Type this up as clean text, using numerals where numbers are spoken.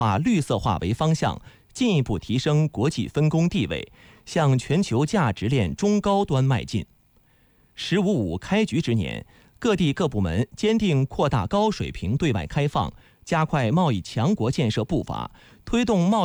把绿色化为方向，进一步提升国际分工地位，向全球价值链中高端迈进。“15+5”开局之年，各地各部门坚定扩大高水平对外开放，加快贸易强国建设步伐，推动贸易